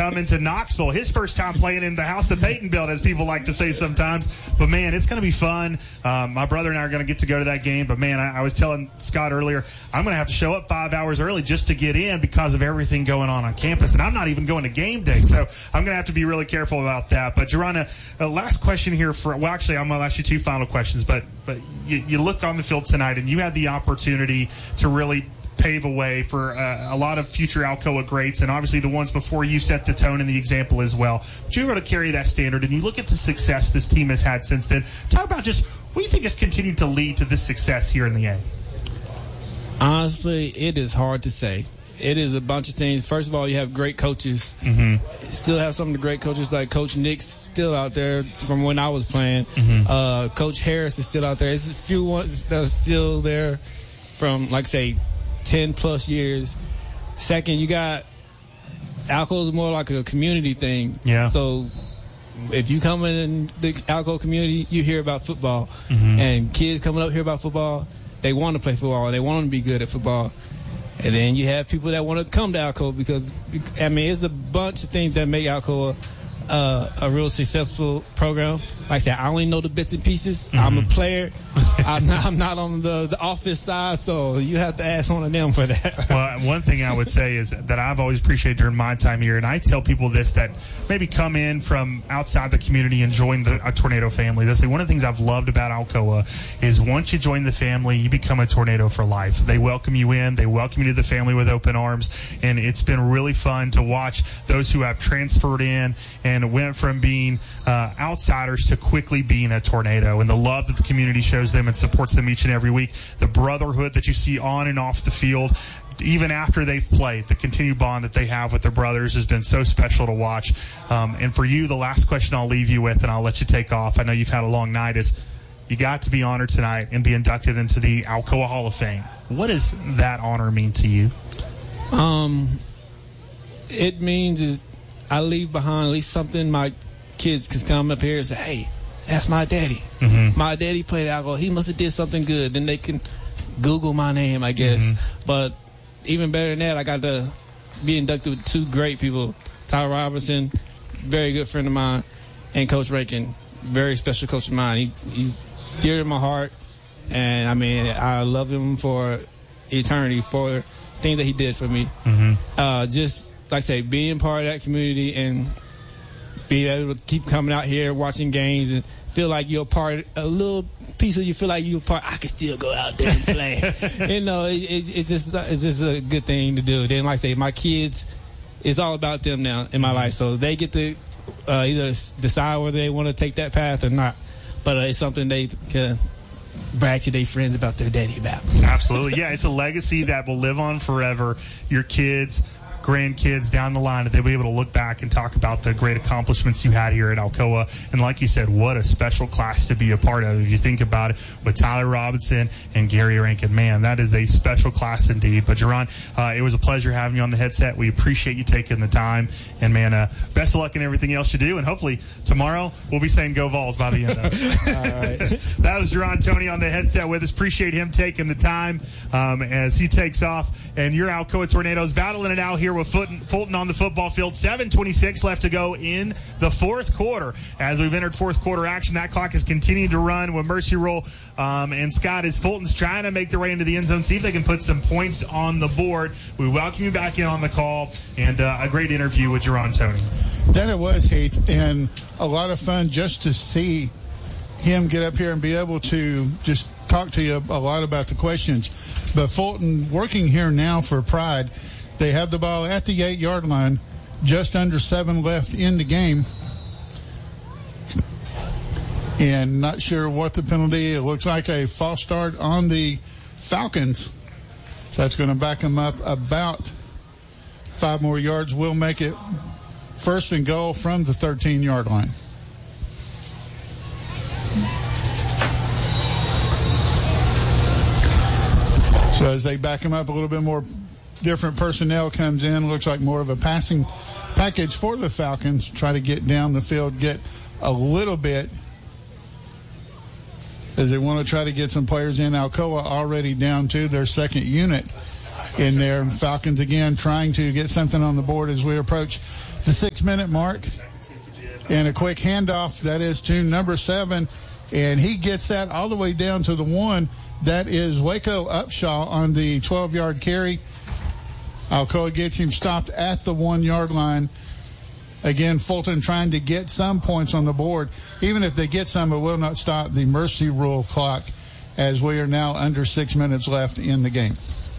coming to Knoxville. His first time playing in the house that Peyton built, as people like to say sometimes. But, man, it's going to be fun. My brother and I are going to get to go to that game. But, man, I was telling Scott earlier, I'm going to have to show up 5 hours early just to get in because of everything going on campus. And I'm not even going to game day. So I'm going to have to be really careful about that. But, Jerron, last question here. I'm going to ask you two final questions. But you look on the field tonight, and you had the opportunity to really pave a way for a lot of future Alcoa greats, and obviously the ones before you set the tone and the example as well. But you're going to carry that standard, and you look at the success this team has had since then. Talk about just what do you think has continued to lead to this success here in the A? Honestly, it is hard to say. It is a bunch of things. First of all, you have great coaches. Still have some of the great coaches like Coach Nick's still out there from when I was playing. Coach Harris is still out there. There's a few ones that are still there from, like, say, 10-plus years. Second, you got Alcoa is more like a community thing. Yeah. So if you come in the Alcoa community, you hear about football. And kids coming up hear about football, they want to play football, and they want to be good at football. And then you have people that want to come to Alcoa because, I mean, it's a bunch of things that make Alcoa a real successful program. Like I said, I only know the bits and pieces. I'm a player. I'm not on the office side, so you have to ask one of them for that. Well, one thing I would say is that I've always appreciated during my time here, and I tell people this, that maybe come in from outside the community and join a Tornado family. They say one of the things I've loved about Alcoa is once you join the family, you become a Tornado for life. They welcome you in. They welcome you to the family with open arms, and it's been really fun to watch those who have transferred in and went from being outsiders to quickly being a Tornado, and the love that the community shows them and supports them each and every week, the brotherhood that you see on and off the field, even after they've played, the continued bond that they have with their brothers has been so special to watch. And for you, the last question I'll leave you with, and I'll let you take off, I know you've had a long night, is you got to be honored tonight and be inducted into the Alcoa Hall of Fame. What does that honor mean to you? It means is I leave behind at least something my kids can come up here and say, hey, that's my daddy. My daddy played Alcoa. He must have did something good. Then they can Google my name, I guess. But even better than that, I got to be inducted with two great people. Tyler Robinson, very good friend of mine, and Coach Rankin, very special coach of mine. He's dear to my heart, and, I mean, I love him for eternity for things that he did for me. Just, like I say, being part of that community and being able to keep coming out here, watching games, and feel like you're part, a little piece of you feel like you're part, I can still go out there and play. You know, it's just a good thing to do. Then, like I say, my kids, it's all about them now in my life. So they get to either decide whether they want to take that path or not. But it's something they can brag to their friends about their daddy about. Absolutely. Yeah, it's a legacy that will live on forever. Your kids, grandkids down the line, that they'll be able to look back and talk about the great accomplishments you had here at Alcoa. And like you said, what a special class to be a part of. If you think about it, with Tyler Robinson and Gary Rankin, man, that is a special class indeed. But Jerron, it was a pleasure having you on the headset. We appreciate you taking the time. And, man, best of luck in everything else you do. And hopefully tomorrow we'll be saying go Vols by the end of it. All right. That was Jerron Tony on the headset with us. Appreciate him taking the time as he takes off. And your Alcoa Tornadoes battling it out here with Fulton on the football field. 7:26 left to go in the fourth quarter. As we've entered fourth quarter action, that clock has continued to run with Mercy Roll. And Scott, as Fulton's trying to make their way into the end zone, see if they can put some points on the board. We welcome you back in on the call, and a great interview with Jerron Tony. That it was, Heath, and a lot of fun just to see him get up here and be able to just talk to you a lot about the questions. But Fulton working here now for Pride. They have the ball at the 8-yard line, just under 7 left in the game. And not sure what the penalty. It looks like a false start on the Falcons. So that's going to back them up about 5 more yards. We'll make it first and goal from the 13-yard line. So as they back him up a little bit more, different personnel comes in. Looks like more of a passing package for the Falcons. Try to get down the field, get a little bit as they want to try to get some players in. Alcoa already down to their second unit in there. Falcons again trying to get something on the board as we approach the 6-minute mark. And a quick handoff, that is to number 7. And he gets that all the way down to the 1. That is Waco Upshaw on the 12-yard carry. Alcoa gets him stopped at the 1-yard line. Again, Fulton trying to get some points on the board. Even if they get some, it will not stop the mercy rule clock, as we are now under 6 minutes left in the game.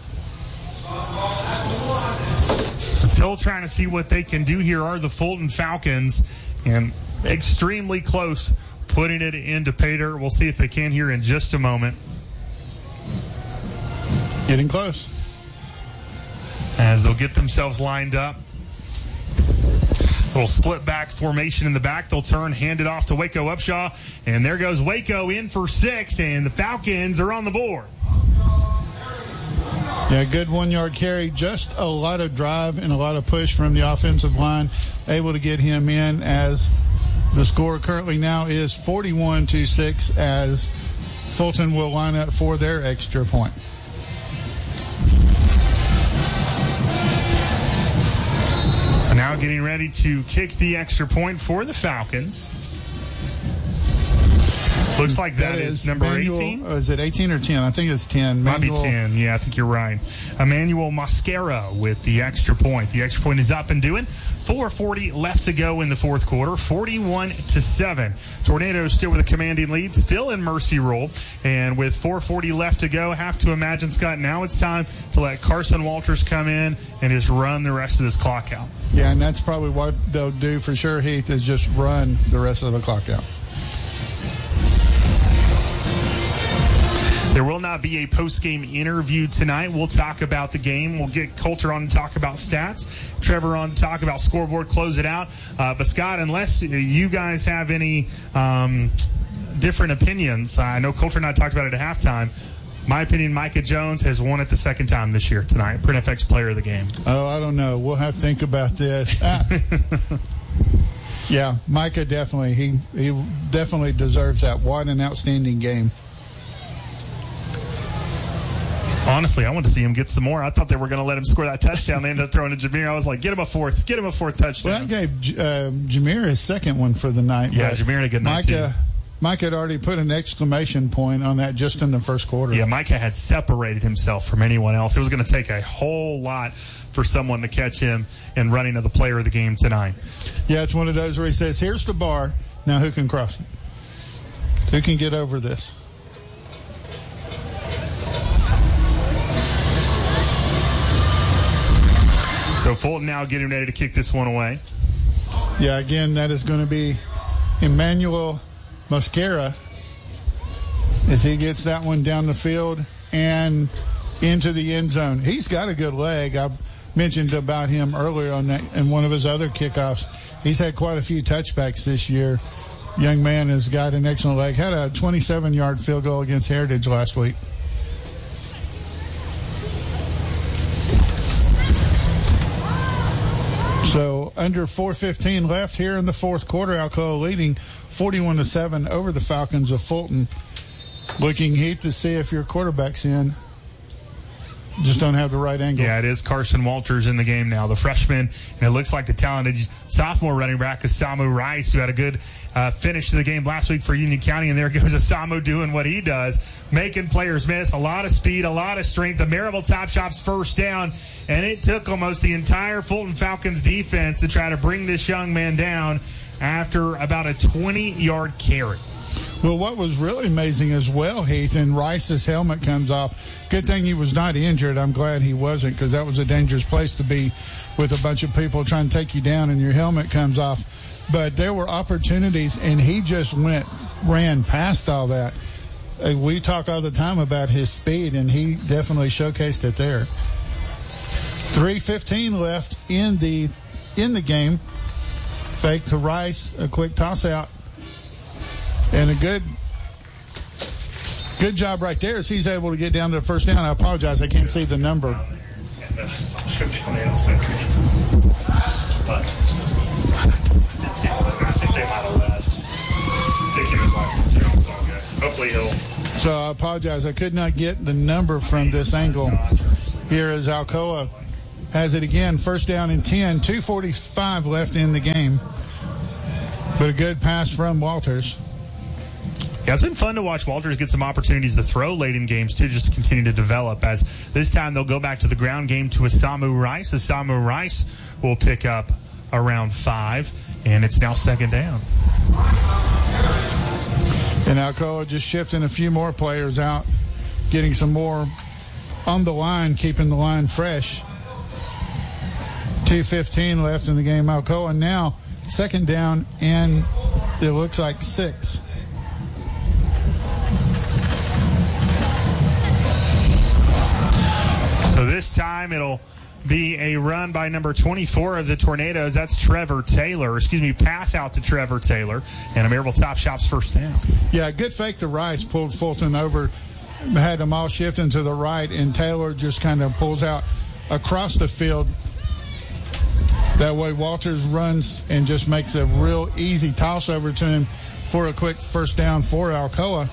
Still trying to see what they can do here are the Fulton Falcons, and extremely close putting it into pay dirt. We'll see if they can here in just a moment. Getting close. As they'll get themselves lined up. Little split back formation in the back. They'll turn, hand it off to Waco Upshaw. And there goes Waco in for 6, and the Falcons are on the board. Yeah, good 1-yard carry. Just a lot of drive and a lot of push from the offensive line. Able to get him in, as the score currently now is 41-6, as Fulton will line up for their extra point. So now getting ready to kick the extra point for the Falcons. Looks like that is number 18. Is it 18 or 10? I think it's 10. Might be 10. Yeah, I think you're right. Emmanuel Mosquera with the extra point. The extra point is up and doing. 4:40 left to go in the fourth quarter. 41-7. Tornadoes still with a commanding lead, still in mercy rule. And with 4:40 left to go, have to imagine, Scott, now it's time to let Carson Walters come in and just run the rest of this clock out. Yeah, and that's probably what they'll do for sure, Heath, is just run the rest of the clock out. There will not be a post-game interview tonight. We'll talk about the game. We'll get Coulter on to talk about stats. Trevor on to talk about scoreboard, close it out. But, Scott, unless you guys have any different opinions, I know Coulter and I talked about it at halftime. My opinion, Micah Jones has won it the second time this year tonight. PrintFX player of the game. Oh, I don't know. We'll have to think about this. Yeah, Micah definitely. He definitely deserves that. What an outstanding game. Honestly, I want to see him get some more. I thought they were going to let him score that touchdown. They ended up throwing to Jameer. I was like, get him a fourth touchdown. Well, that gave Jameer his second one for the night. Yeah, Jameer had a good night, too. Micah had already put an exclamation point on that just in the first quarter. Yeah, Micah had separated himself from anyone else. It was going to take a whole lot for someone to catch him in running of the player of the game tonight. Yeah, it's one of those where he says, here's the bar. Now who can cross it? Who can get over this? So Fulton now getting ready to kick this one away. Yeah, again, that is going to be Emmanuel Mosquera as he gets that one down the field and into the end zone. He's got a good leg. I mentioned about him earlier on that in one of his other kickoffs. He's had quite a few touchbacks this year. Young man has got an excellent leg. Had a 27-yard field goal against Heritage last week. So under 4:15 left here in the fourth quarter, Alcoa leading 41-7 over the Falcons of Fulton. Looking, Heath, to see if your quarterback's in. Just don't have the right angle. Yeah, it is Carson Walters in the game now, the freshman. And it looks like the talented sophomore running back, Asamu Rice, who had a good finish to the game last week for Union County. And there goes Asamu doing what he does, making players miss. A lot of speed, a lot of strength. The Maryville Top Shops first down. And it took almost the entire Fulton Falcons defense to try to bring this young man down after about a 20-yard carry. Well, what was really amazing as well, Heath, and Rice's helmet comes off. Good thing he was not injured. I'm glad he wasn't, because that was a dangerous place to be with a bunch of people trying to take you down and your helmet comes off. But there were opportunities, and he just ran past all that. We talk all the time about his speed, and he definitely showcased it there. 3:15 left in the game. Fake to Rice, a quick toss out. And a good job right there as he's able to get down to the first down. I apologize, I can't see the number. I think they might have left. Taking his life from Jones all good. Hopefully he'll. So I apologize, I could not get the number from this angle. Here is Alcoa has it again, first down and 10, 2:45 left in the game. But a good pass from Walters. Yeah, it's been fun to watch Walters get some opportunities to throw late in games, too, just to continue to develop. As this time they'll go back to the ground game to Asamu Rice. Asamu Rice will pick up around 5, and it's now second down. And Alcoa just shifting a few more players out, getting some more on the line, keeping the line fresh. 2:15 left in the game. Alcoa now second down, and it looks like 6. So this time it'll be a run by number 24 of the Tornadoes. That's Trevor Taylor. Pass out to Trevor Taylor. And a Maryville Top Shop's first down. Yeah, good fake to Rice. Pulled Fulton over, had them all shifting to the right, and Taylor just kind of pulls out across the field. That way Walters runs and just makes a real easy toss over to him for a quick first down for Alcoa.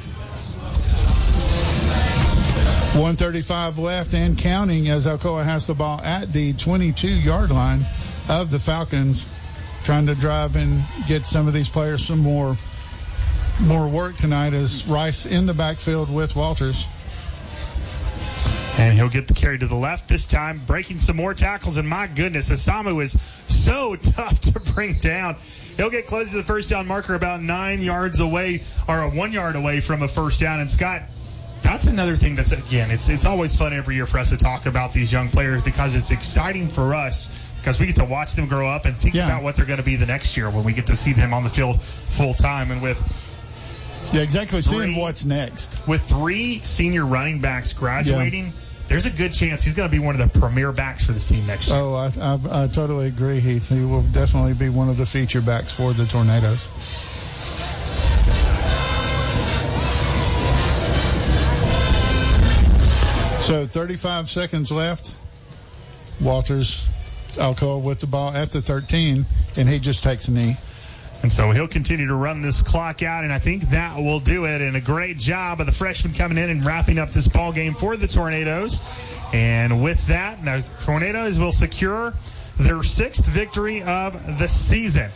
1:35 left and counting as Alcoa has the ball at the 22-yard line of the Falcons, trying to drive and get some of these players some more work tonight as Rice in the backfield with Walters. And he'll get the carry to the left this time, breaking some more tackles. And my goodness, Asamu is so tough to bring down. He'll get close to the first down marker, about 9 yards away, or 1 yard away from a first down. And Scott, that's another thing that's, again, it's always fun every year for us to talk about these young players, because it's exciting for us because we get to watch them grow up and think about what they're going to be the next year when we get to see them on the field full time. And with exactly, seeing what's next. With 3 senior running backs graduating, there's a good chance he's going to be one of the premier backs for this team next year. Oh, I totally agree, Heath. He will definitely be one of the feature backs for the Tornadoes. So 35 seconds left. Walters, Alcoa with the ball at the 13, and he just takes a knee. And so he'll continue to run this clock out, and I think that will do it. And a great job of the freshman coming in and wrapping up this ball game for the Tornadoes. And with that, now Tornadoes will secure their 6th victory of the season.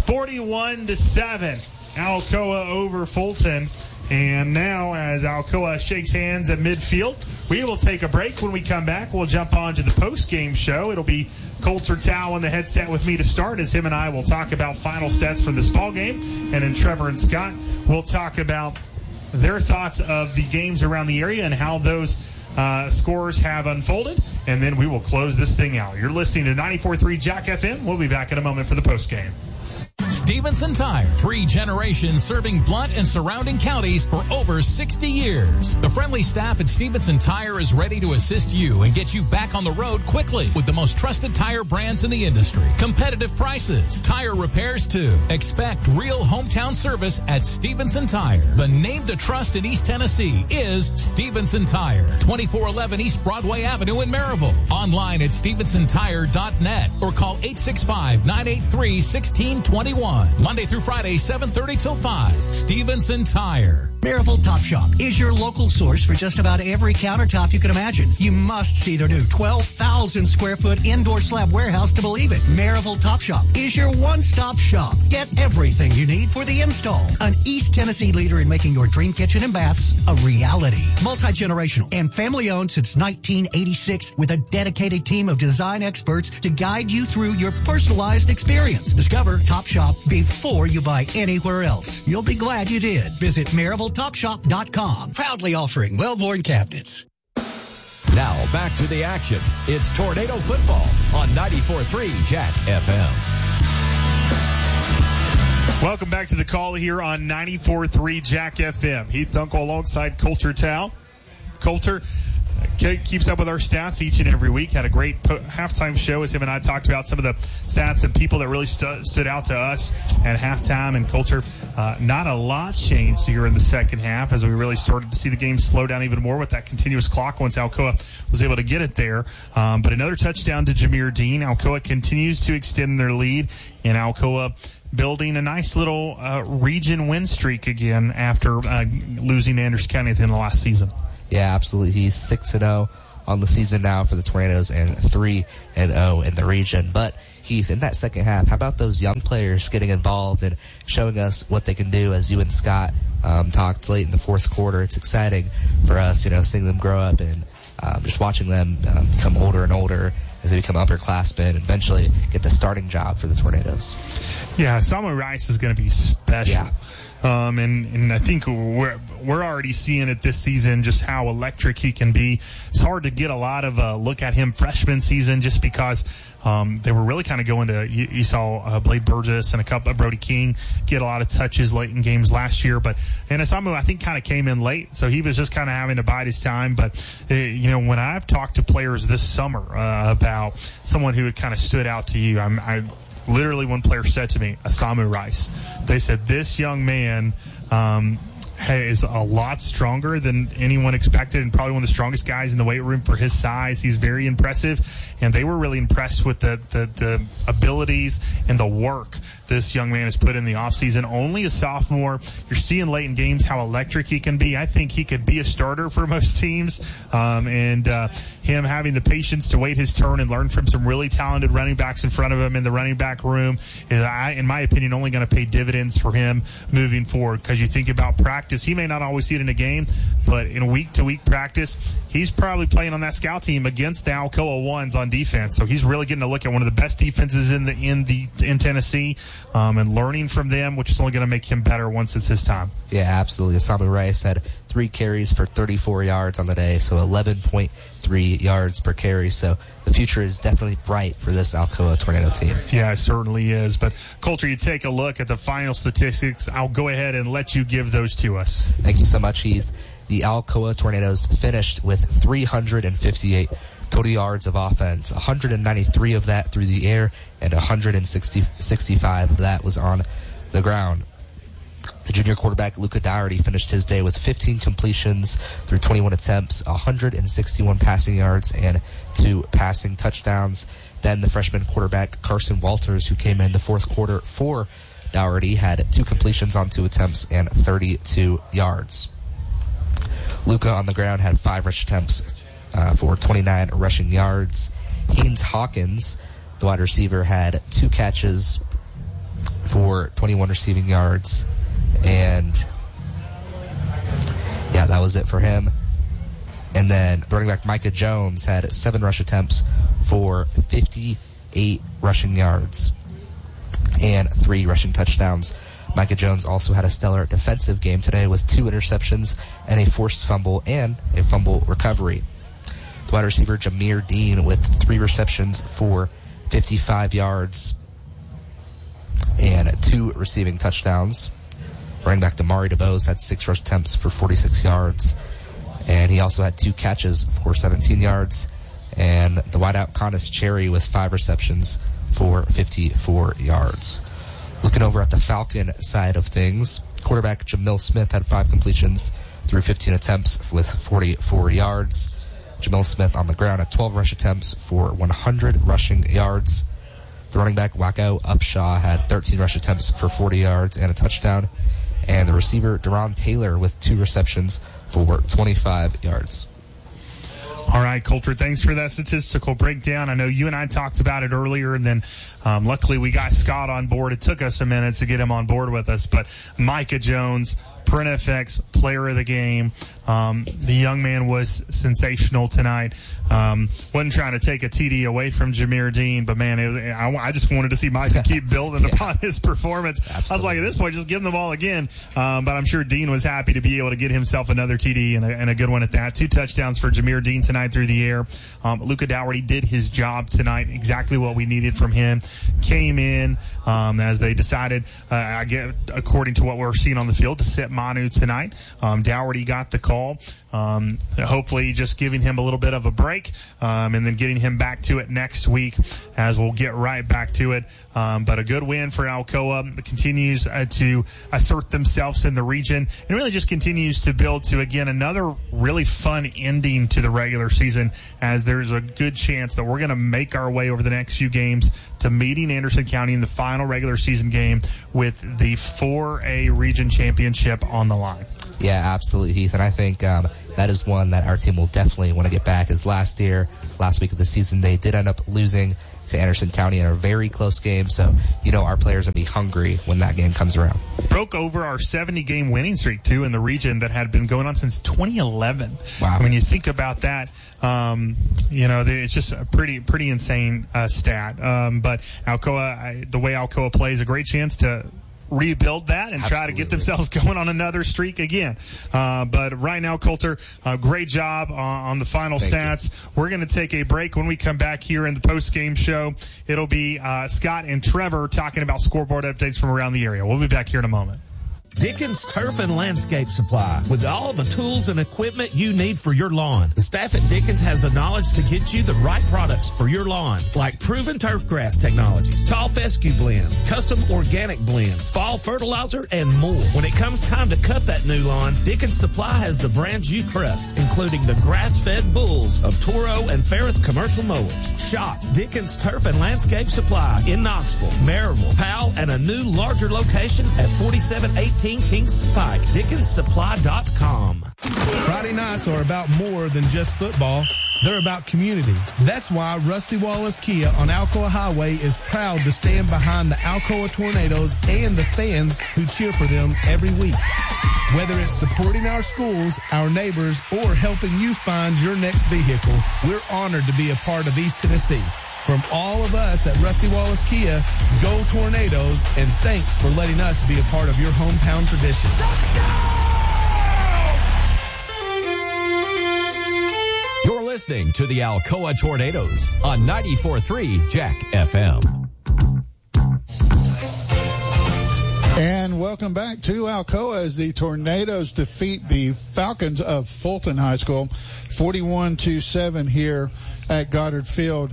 41-7, Alcoa over Fulton. And now, as Alcoa shakes hands at midfield, we will take a break. When we come back, we'll jump on to the post-game show. It'll be Coulter Tao on the headset with me to start, as him and I will talk about final stats for this ball game. And then Trevor and Scott will talk about their thoughts of the games around the area and how those scores have unfolded. And then we will close this thing out. You're listening to 94.3 Jack FM. We'll be back in a moment for the post-game. Stevenson Tire, 3 generations serving Blount and surrounding counties for over 60 years. The friendly staff at Stevenson Tire is ready to assist you and get you back on the road quickly with the most trusted tire brands in the industry. Competitive prices, tire repairs too. Expect real hometown service at Stevenson Tire. The name to trust in East Tennessee is Stevenson Tire, 2411 East Broadway Avenue in Maryville. Online at StevensonTire.net or call 865-983-1621. Monday through Friday, 7:30 till 5. Stevenson Tire. Maryville Top Shop is your local source for just about every countertop you can imagine. You must see their new 12,000 square foot indoor slab warehouse to believe it. Maryville Top Shop is your one-stop shop. Get everything you need for the install. An East Tennessee leader in making your dream kitchen and baths a reality. Multi-generational and family-owned since 1986 with a dedicated team of design experts to guide you through your personalized experience. Discover Top Shop before you buy anywhere else. You'll be glad you did. Visit MaryvilleTopShop.com. Proudly offering well-worn cabinets. Now back to the action. It's Tornado football on 94.3 Jack FM. Welcome back to the call here on 94.3 Jack FM. Heath Dunkel alongside Coulter Tao. Coulter keeps up with our stats each and every week. Had a great halftime show as him and I talked about some of the stats and people that really stood out to us at halftime. And Coulter, not a lot changed here in the second half as we really started to see the game slow down even more with that continuous clock once Alcoa was able to get it there. But another touchdown to Jameer Dean. Alcoa continues to extend their lead, and Alcoa building a nice little region win streak again after losing to Anderson County at the end of last season. Yeah, absolutely. He's 6-0. on the season now for the Tornadoes and 3-0 in the region. But Heath, in that second half, how about those young players getting involved and showing us what they can do, as you and Scott talked late in the fourth quarter? It's exciting for us, seeing them grow up and just watching them become older and older as they become upperclassmen and eventually get the starting job for the Tornadoes. Yeah, Samu Rice is going to be special. Yeah. And I think we're already seeing it this season, just how electric he can be. It's hard to get a lot of a look at him freshman season just because they were really kind of going to, you saw Blade Burgess and a couple of Brody King get a lot of touches late in games last year. But Samu, I think, kind of came in late, so he was just kind of having to bide his time. But, when I've talked to players this summer about someone who had kind of stood out to you, literally, one player said to me, Samu Rice. They said, this young man is a lot stronger than anyone expected and probably one of the strongest guys in the weight room for his size. He's very impressive, and they were really impressed with the abilities and the work this young man has put in the offseason. Only a sophomore. You're seeing late in games how electric he can be. I think he could be a starter for most teams, and him having the patience to wait his turn and learn from some really talented running backs in front of him in the running back room is, in my opinion, only going to pay dividends for him moving forward. Because you think about practice, he may not always see it in a game, but in week-to-week practice, he's probably playing on that scout team against the Alcoa Ones on defense. So he's really getting a look at one of the best defenses in Tennessee, and learning from them, which is only going to make him better once it's his time. Yeah, absolutely. Samu Rice had 3 carries for 34 yards on the day, so 11.3 yards per carry. So the future is definitely bright for this Alcoa Tornado team. Yeah, it certainly is. But, Coulter, you take a look at the final statistics. I'll go ahead and let you give those to us. Thank you so much, Heath. The Alcoa Tornadoes finished with 358 total yards of offense, 193 of that through the air, and 165 of that was on the ground. The junior quarterback, Luca Dougherty, finished his day with 15 completions through 21 attempts, 161 passing yards, and 2 passing touchdowns. Then the freshman quarterback, Carson Walters, who came in the fourth quarter for Dougherty, had 2 completions on 2 attempts and 32 yards. Luca on the ground had 5 rush attempts for 29 rushing yards. Haynes Hawkins, the wide receiver, had 2 catches for 21 receiving yards. And, yeah, that was it for him. And then the running back Micah Jones had 7 rush attempts for 58 rushing yards and 3 rushing touchdowns. Micah Jones also had a stellar defensive game today with 2 interceptions and a forced fumble and a fumble recovery. The wide receiver Jameer Dean with 3 receptions for 55 yards and 2 receiving touchdowns. Running back Damari DeBose had 6 rush attempts for 46 yards, and he also had 2 catches for 17 yards. And the wideout Connis Cherry with 5 receptions for 54 yards. Looking over at the Falcon side of things, quarterback Jamil Smith had 5 completions through 15 attempts with 44 yards. Jamil Smith on the ground had 12 rush attempts for 100 rushing yards. The running back Wacko Upshaw had 13 rush attempts for 40 yards and a touchdown. And the receiver Deron Taylor with 2 receptions for 25 yards. All right, Coulter, thanks for that statistical breakdown. I know you and I talked about it earlier, and then luckily we got Scott on board. It took us a minute to get him on board with us, but Micah Jones, PrintFX Player of the Game. The young man was sensational tonight. Wasn't trying to take a TD away from Jameer Dean, but, man, I just wanted to see Micah keep building upon his performance. Absolutely. I was like, at this point, just give him the ball again. But I'm sure Dean was happy to be able to get himself another TD and a good one at that. 2 touchdowns for Jameer Dean tonight through the air. Luca Dougherty did his job tonight, exactly what we needed from him. Came in as they decided, according to what we're seeing on the field, to sit Manu tonight. Dougherty got the call. Hopefully just giving him a little bit of a break, and then getting him back to it next week, as we'll get right back to it. But a good win for Alcoa. It continues to assert themselves in the region, and really just continues to build to, again, another really fun ending to the regular season, as there's a good chance that we're going to make our way over the next few games to meeting Anderson County in the final regular season game with the 4A region championship on the line. Yeah, absolutely, Heath. And I think that is one that our team will definitely want to get back. As last week of the season, they did end up losing to Anderson County in a very close game. So, our players will be hungry when that game comes around. Broke over our 70-game winning streak, too, in the region that had been going on since 2011. Wow. I mean, you think about that, it's just a pretty insane stat. But Alcoa, the way Alcoa plays, a great chance to rebuild that and try to get themselves going on another streak again. But right now, Coulter, great job on the final stats. We're going to take a break. When we come back here in the post-game show, it'll be Scott and Trevor talking about scoreboard updates from around the area. We'll be back here in a moment. Dickens Turf and Landscape Supply, with all the tools and equipment you need for your lawn. The staff at Dickens has the knowledge to get you the right products for your lawn, like proven turf grass technologies, tall fescue blends, custom organic blends, fall fertilizer, and more. When it comes time to cut that new lawn, Dickens Supply has the brands you trust, including the grass-fed bulls of Toro and Ferris commercial mowers. Shop Dickens Turf and Landscape Supply in Knoxville, Maryville, Powell, and a new larger location at 4718 Kingston Pike. DickensSupply.com. Friday nights are about more than just football. They're about community. That's why Rusty Wallace Kia on Alcoa Highway is proud to stand behind the Alcoa Tornadoes and the fans who cheer for them every week. Whether it's supporting our schools, our neighbors, or helping you find your next vehicle, we're honored to be a part of East Tennessee. From all of us at Rusty Wallace Kia, go Tornadoes, and thanks for letting us be a part of your hometown tradition. You're listening to the Alcoa Tornadoes on 94.3 Jack FM. And welcome back to Alcoa as the Tornadoes defeat the Falcons of Fulton High School 41-7 here at Goddard Field.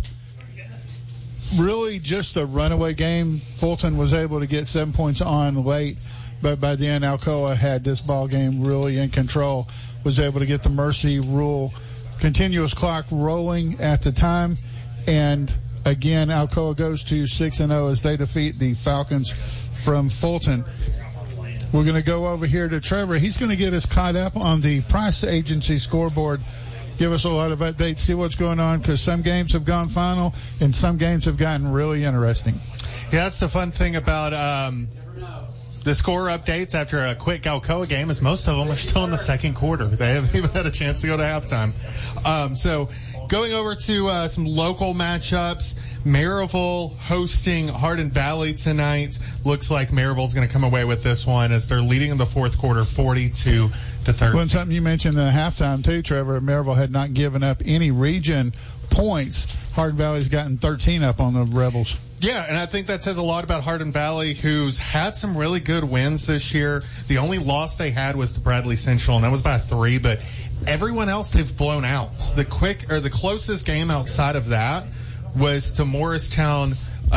Really just a runaway game. Fulton was able to get 7 points on late, but by the end, Alcoa had this ball game really in control, was able to get the mercy rule continuous clock rolling at the time, and again, Alcoa goes to 6-0 as they defeat the Falcons from Fulton. We're going to go over here to Trevor. He's going to get us caught up on the Price Agency scoreboard. Give us a lot of updates, see what's going on, because some games have gone final and some games have gotten really interesting. Yeah, that's the fun thing about the score updates after a quick Alcoa game is most of them are still in the second quarter. They haven't even had a chance to go to halftime. So going over to some local matchups, Maryville hosting Hardin Valley tonight. Looks like Maryville's going to come away with this one as they're leading in the fourth quarter 42-13. Well, something you mentioned in the halftime too, Trevor, Maryville had not given up any region points. Hardin Valley's gotten 13 up on the Rebels. Yeah, and I think that says a lot about Hardin Valley, who's had some really good wins this year. The only loss they had was to Bradley Central, and that was by 3, but everyone else they've blown out. The closest game outside of that was to Morristown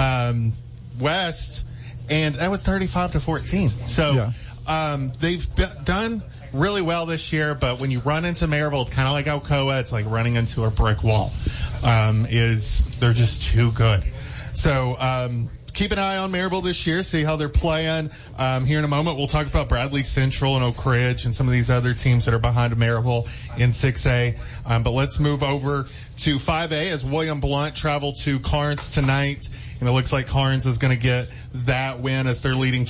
West, and that was 35-14. So they've done really well this year, but when you run into Maryville, it's kind of like Alcoa. It's like running into a brick wall. They're just too good. So keep an eye on Maryville this year, see how they're playing. Here in a moment, we'll talk about Bradley Central and Oak Ridge and some of these other teams that are behind Maryville in 6A. But let's move over to 5A as William Blount travel to Carnes tonight. And it looks like Carnes is going to get that win as they're leading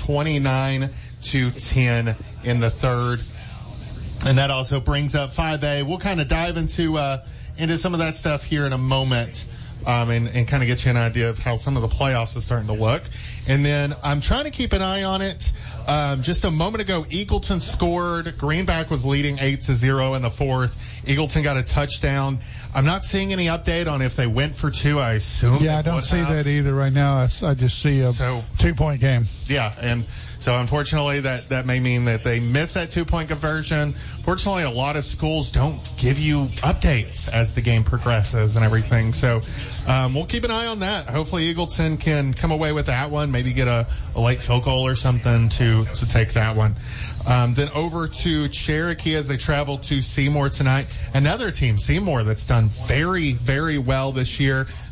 29-10 in the third. And that also brings up 5A. We'll kind of dive into some of that stuff here in a moment. And kind of get you an idea of how some of the playoffs are starting to look. And then I'm trying to keep an eye on it. Just a moment ago, Eagleton scored. Greenback was leading 8-0 in the fourth. Eagleton got a touchdown. I'm not seeing any update on if they went for 2. I assume. Yeah, I don't see that either right now. I just see a 2-point game. Yeah, and so unfortunately that may mean that they miss that 2-point conversion. Fortunately, a lot of schools don't give you updates as the game progresses and everything. So we'll keep an eye on that. Hopefully Eagleton can come away with that one, maybe get a late field goal or something to take that one. Then over to Cherokee as they travel to Seymour tonight. Another team, Seymour, that's done very, very well this year.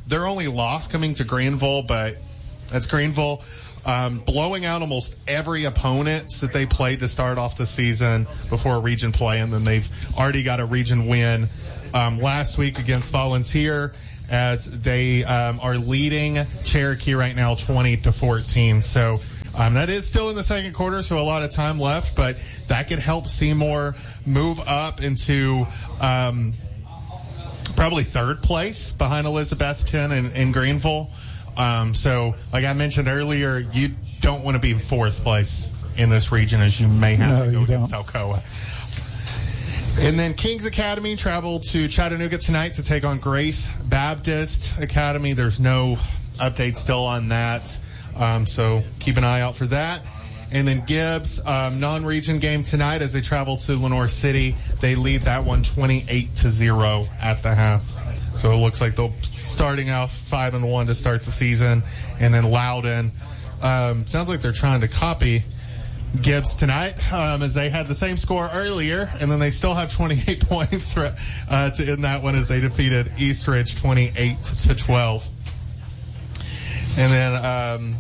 Their only loss coming to Greenville, but that's Greenville. Blowing out almost every opponent that they played to start off the season before a region play, and then they've already got a region win last week against Volunteer, as they are leading Cherokee right now 20-14. So that is still in the second quarter, so a lot of time left, but that could help Seymour move up into probably third place behind Elizabethton and Greenville. So, like I mentioned earlier, you don't want to be fourth place in this region, as you may have to go against Alcoa. And then Kings Academy traveled to Chattanooga tonight to take on Grace Baptist Academy. There's no update still on that, so keep an eye out for that. And then Gibbs, non-region game tonight as they travel to Lenoir City. They lead that one 28-0 at the half. So it looks like they'll starting out 5-1 to start the season. And then Loudon, sounds like they're trying to copy Gibbs tonight, as they had the same score earlier, and then they still have 28 points to end that one as they defeated Eastridge 28-12. And then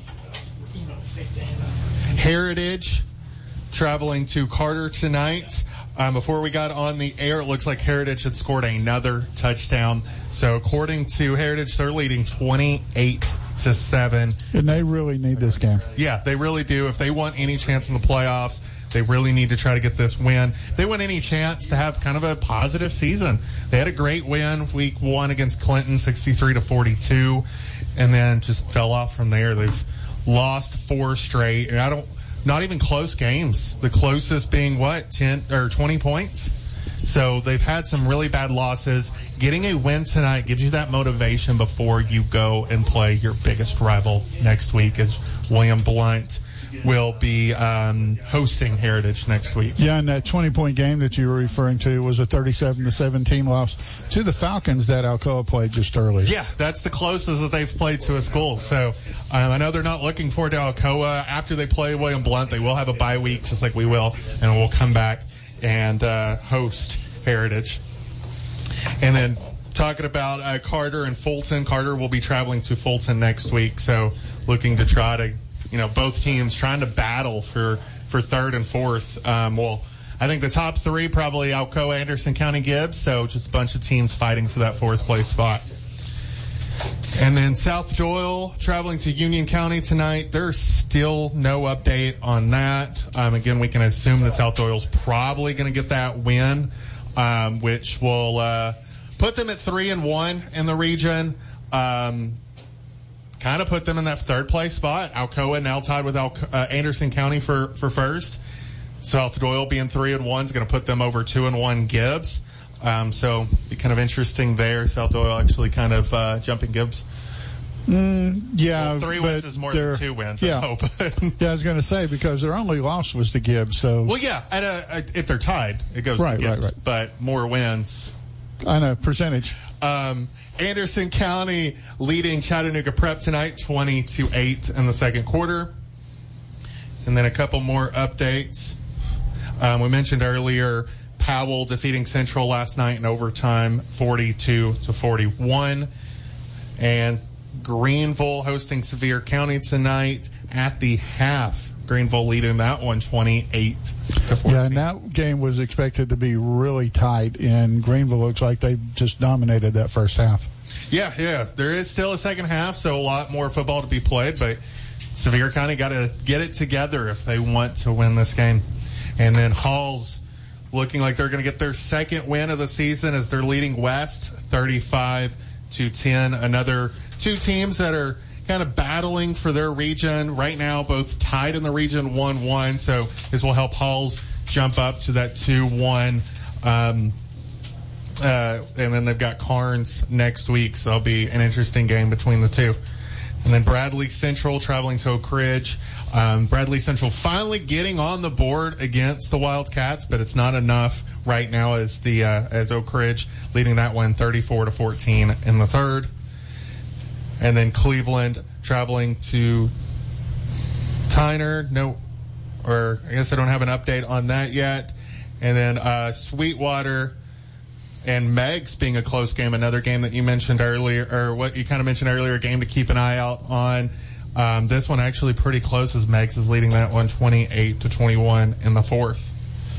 Heritage traveling to Carter tonight. Before we got on the air, it looks like Heritage had scored another touchdown. So according to Heritage, they're leading 28-7. And they really need this game. Yeah, they really do. If they want any chance in the playoffs, they really need to try to get this win. They want any chance to have kind of a positive season. They had a great win week 1 against Clinton, 63-42, and then just fell off from there. They've lost 4 straight, and not even close games. The closest being 10 or 20 points. So they've had some really bad losses. Getting a win tonight gives you that motivation before you go and play your biggest rival next week, as William Blount will be hosting Heritage next week. Yeah, and that 20-point game that you were referring to was a 37-17 loss to the Falcons that Alcoa played just earlier. Yeah, that's the closest that they've played to a school. So I know they're not looking forward to Alcoa. After they play William Blount, they will have a bye week, just like we will, and we'll come back and host Heritage. And then talking about Carter and Fulton, Carter will be traveling to Fulton next week, so looking to try to, both teams trying to battle for third and fourth. Well, I think the top 3 probably Alcoa, Anderson County, Gibbs, so just a bunch of teams fighting for that fourth place spot. And then South Doyle traveling to Union County tonight. There's still no update on that. Again, we can assume that South Doyle's probably going to get that win, which will put them at 3-1 in the region. Kind of put them in that third place spot. Alcoa now tied with Anderson County for first. South Doyle being 3-1 is going to put them over 2-1 Gibbs. So be kind of interesting there. South Doyle actually kind of jumping Gibbs. Yeah, well, 3 wins is more than 2 wins. I hope. Yeah, I was going to say, because their only loss was to Gibbs. So well, yeah, if they're tied, it goes to Gibbs. Right. But more wins. I know percentage. Anderson County leading Chattanooga Prep tonight, 20-8 in the second quarter. And then a couple more updates. We mentioned earlier Powell defeating Central last night in overtime, 42-41. And Greenville hosting Sevier County tonight at the half. Greenville leading that one 28-14. Yeah, and that game was expected to be really tight, and Greenville looks like they just dominated that first half. Yeah. There is still a second half, so a lot more football to be played, but Sevier County got to get it together if they want to win this game. And then Halls looking like they're going to get their second win of the season as they're leading West 35-10. Another 2 teams that are kind of battling for their region right now, both tied in the region 1-1. So this will help Halls jump up to that 2-1. And then they've got Carnes next week, so it'll be an interesting game between the 2. And then Bradley Central traveling to Oak Ridge. Bradley Central finally getting on the board against the Wildcats, but it's not enough right now as Oak Ridge leading that one 34-14 in the third. And then Cleveland traveling to Tyner. I guess I don't have an update on that yet. And then Sweetwater And Meg's being a close game, another game that you mentioned earlier, or what you kind of mentioned earlier, a game to keep an eye out on. This one actually pretty close as Meg's is leading that one 28-21 in the fourth.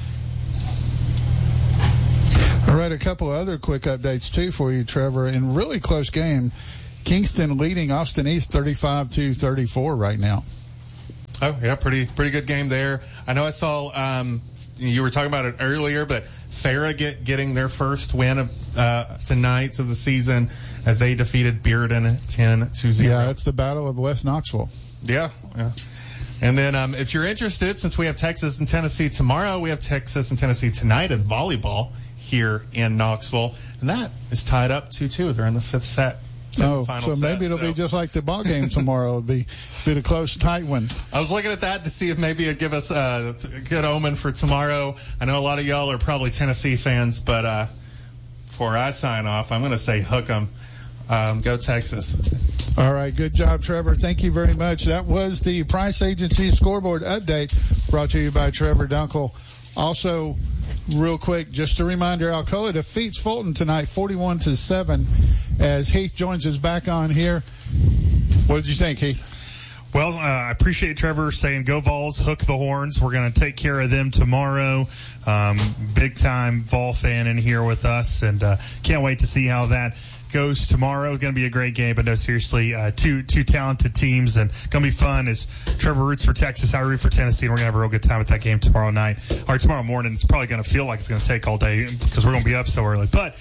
All right, a couple of other quick updates, too, for you, Trevor. In really close game, Kingston leading Austin East 35-34 right now. Oh, yeah, pretty good game there. I know I saw you were talking about it earlier, but Farah getting their first win of tonight of the season as they defeated Bearden 10-0. Yeah, it's the Battle of West Knoxville. Yeah. And then if you're interested, since we have Texas and Tennessee tomorrow, we have Texas and Tennessee tonight in volleyball here in Knoxville, and that is tied up 2-2. They're in the fifth set. Oh, so maybe it'll be just like the ball game tomorrow. It'll be a close, tight one. I was looking at that to see if maybe it'd give us a good omen for tomorrow. I know a lot of y'all are probably Tennessee fans, but before I sign off, I'm going to say hook 'em. Go Texas. All right, good job, Trevor. Thank you very much. That was the Price Agency scoreboard update brought to you by Trevor Dunkel. Also, real quick, just a reminder, Alcoa defeats Fulton tonight 41-7 as Heath joins us back on here. What did you think, Heath? Well, I appreciate Trevor saying go Vols, hook the horns. We're going to take care of them tomorrow. Big-time Vol fan in here with us, and can't wait to see how that goes tomorrow. It's going to be a great game, but no, seriously, two talented teams, and going to be fun as Trevor roots for Texas, I root for Tennessee, and we're going to have a real good time at that game tomorrow night, or tomorrow morning. It's probably going to feel like it's going to take all day because we're going to be up so early. But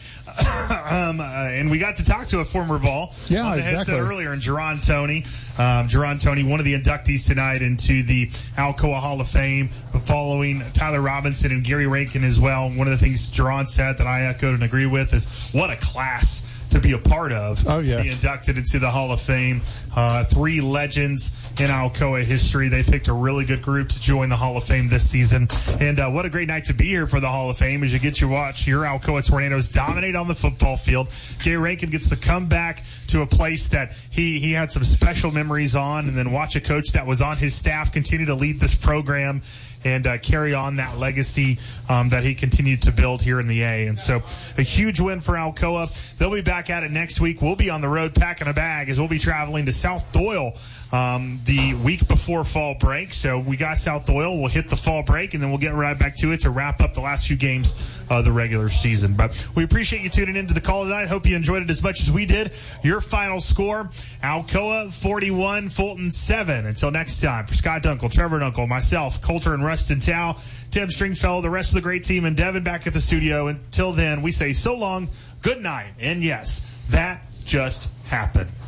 and we got to talk to a former Vol on the headset earlier, and Jerron Toney. Jerron Toney, one of the inductees tonight into the Alcoa Hall of Fame, following Tyler Robinson and Gary Rankin as well. One of the things Jerron said that I echoed and agree with is what a class to be a part of, to be inducted into the Hall of Fame. Three legends in Alcoa history. They picked a really good group to join the Hall of Fame this season. And what a great night to be here for the Hall of Fame as you get to watch your Alcoa Tornadoes dominate on the football field. Gary Rankin gets to come back to a place that he had some special memories on, and then watch a coach that was on his staff continue to lead this program and carry on that legacy that he continued to build here in the A. And so a huge win for Alcoa. They'll be back at it next week. We'll be on the road packing a bag as we'll be traveling to South Doyle the week before fall break. So we got South Doyle. We'll hit the fall break, and then we'll get right back to it to wrap up the last few games of the regular season. But we appreciate you tuning into the call tonight. Hope you enjoyed it as much as we did. Your final score, Alcoa 41, Fulton 7. Until next time, for Scott Dunkel, Trevor Dunkel, myself, Coulter and Rustin Tao, Tim Stringfellow, the rest of the great team, and Devin back at the studio. Until then, we say so long, good night, and yes, that just happened.